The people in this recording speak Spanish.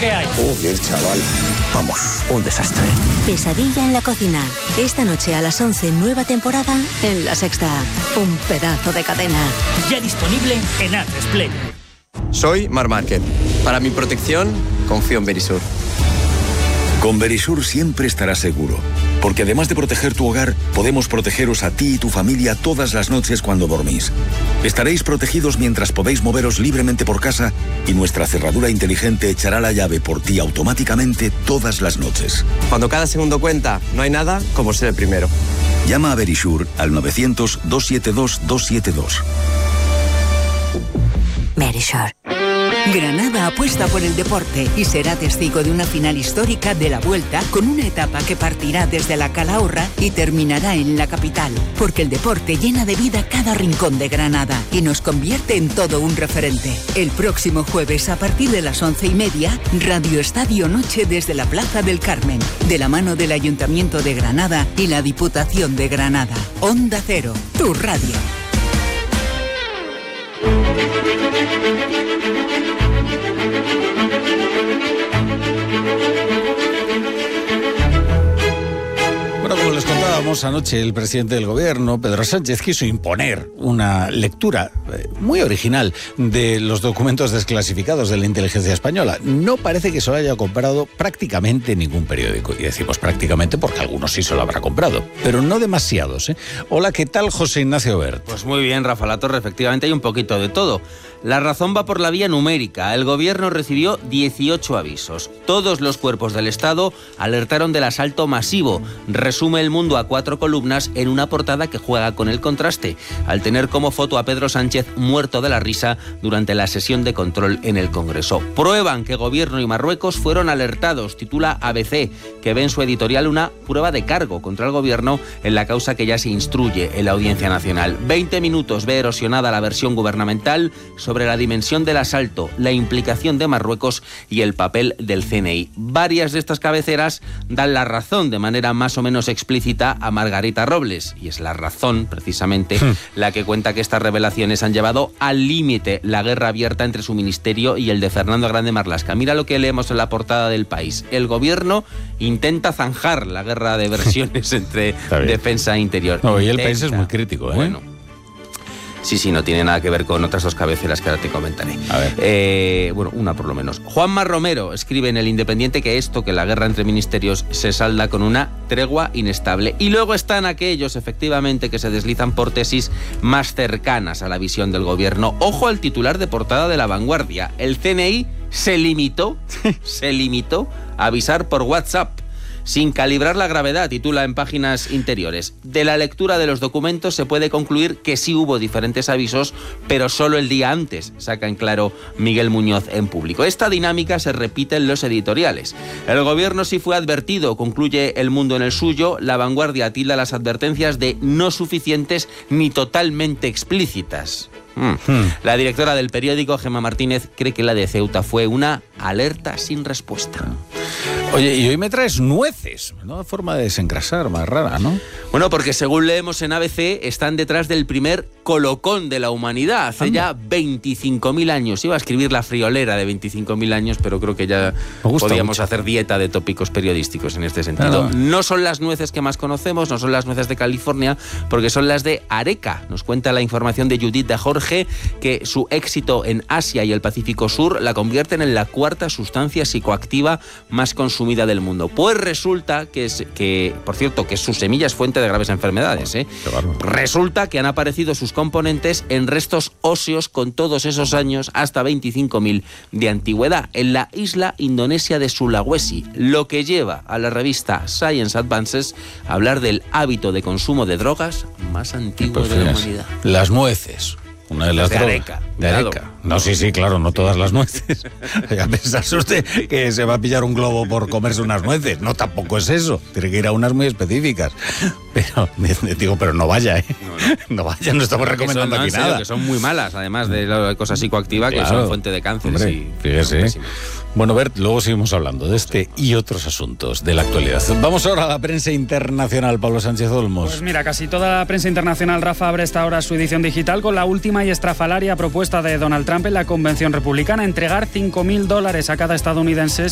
que hay. Joder, chaval. Vamos, un desastre. Pesadilla en la cocina. Esta noche a las 11, nueva temporada en La Sexta. Un pedazo de cadena. Ya disponible en A3 Player. Soy Marc Márquez. Para mi protección, confío en Verisur. Con Verisur siempre estarás seguro, porque además de proteger tu hogar, podemos protegeros a ti y tu familia todas las noches cuando dormís. Estaréis protegidos mientras podéis moveros libremente por casa y nuestra cerradura inteligente echará la llave por ti automáticamente todas las noches. Cuando cada segundo cuenta, no hay nada como ser el primero. Llama a Verisur al 900-272-272. Verisur. Granada apuesta por el deporte y será testigo de una final histórica de la Vuelta con una etapa que partirá desde la Calahorra y terminará en la capital, porque el deporte llena de vida cada rincón de Granada y nos convierte en todo un referente. El próximo jueves a partir de las 11:30, Radio Estadio Noche desde la Plaza del Carmen, de la mano del Ayuntamiento de Granada y la Diputación de Granada. Onda Cero, tu radio. Bueno, como les contábamos anoche, el presidente del gobierno, Pedro Sánchez, quiso imponer una lectura muy original de los documentos desclasificados de la inteligencia española. No parece que se lo haya comprado prácticamente ningún periódico. Y decimos prácticamente porque algunos sí se lo habrá comprado, pero no demasiados, ¿eh? Hola, ¿qué tal, José Ignacio Wert? Pues muy bien, Rafa Latorre, efectivamente hay un poquito de todo. La razón va por la vía numérica. El gobierno recibió 18 avisos. Todos los cuerpos del Estado alertaron del asalto masivo. Resume El Mundo a 4 columnas en una portada que juega con el contraste, al tener como foto a Pedro Sánchez muerto de la risa durante la sesión de control en el Congreso. Prueban que Gobierno y Marruecos fueron alertados, titula ABC, que ve en su editorial una prueba de cargo contra el Gobierno en la causa que ya se instruye en la Audiencia Nacional. 20 minutos ve erosionada la versión gubernamental sobre la dimensión del asalto, la implicación de Marruecos y el papel del CNI. Varias de estas cabeceras dan la razón de manera más o menos explícita a Margarita Robles, y es la razón, precisamente, la que cuenta que estas revelaciones han llevado al límite la guerra abierta entre su ministerio y el de Fernando Grande Marlaska. Mira lo que leemos en la portada del País. El gobierno intenta zanjar la guerra de versiones entre defensa e interior. No, y el País es muy crítico, ¿eh? Bueno. Sí, no tiene nada que ver con otras dos cabeceras que ahora te comentaré. A ver. Bueno, una por lo menos. Juanma Romero escribe en El Independiente que la guerra entre ministerios se salda con una tregua inestable. Y luego están aquellos, efectivamente, que se deslizan por tesis más cercanas a la visión del gobierno. Ojo al titular de portada de La Vanguardia. El CNI se limitó a avisar por WhatsApp, sin calibrar la gravedad, titula en páginas interiores. De la lectura de los documentos se puede concluir que sí hubo diferentes avisos, pero solo el día antes, saca en claro Miguel Muñoz en Público. Esta dinámica se repite en los editoriales. El gobierno sí fue advertido, concluye El Mundo en el suyo. La Vanguardia tilda las advertencias de no suficientes ni totalmente explícitas. La directora del periódico, Gemma Martínez, cree que la de Ceuta fue una alerta sin respuesta. Oye, y hoy me traes nueces, ¿no? Forma de desengrasar, más rara, ¿no? Bueno, porque según leemos en ABC, están detrás del primer colocón de la humanidad, hace ya 25.000 años. Iba a escribir la friolera de 25.000 años, pero creo que ya podíamos hacer dieta de tópicos periodísticos en este sentido. No son las nueces que más conocemos, no son las nueces de California, porque son las de Areca. Nos cuenta la información de Judith de Jorge que su éxito en Asia y el Pacífico Sur la convierten en la cuarta sustancia psicoactiva más consumida del mundo. Pues resulta que por cierto, que su semilla es fuente de graves enfermedades, ¿eh? Resulta que han aparecido sus componentes en restos óseos con todos esos años, hasta 25.000 de antigüedad, en la isla indonesia de Sulawesi, lo que lleva a la revista Science Advances a hablar del hábito de consumo de drogas más antiguo de la humanidad. Las nueces. Una de las de drogas. Areca. De Areca. No, sí, claro, no todas las nueces. A pensarse usted que se va a pillar un globo por comerse unas nueces. No, tampoco es eso. Tiene que ir a unas muy específicas. Pero, digo, pero no vaya, ¿eh? No vaya, no estamos recomendando aquí nada. Que son muy malas, además de la cosa psicoactiva, que son fuente de cáncer. Hombre, y fíjese. Bueno, Bert, luego seguimos hablando de este y otros asuntos de la actualidad. Vamos ahora a la prensa internacional, Pablo Sánchez Olmos. Pues mira, casi toda la prensa internacional, Rafa, abre esta hora su edición digital con la última y estrafalaria propuesta de Donald Trump en la convención republicana: entregar $5.000 a cada estadounidense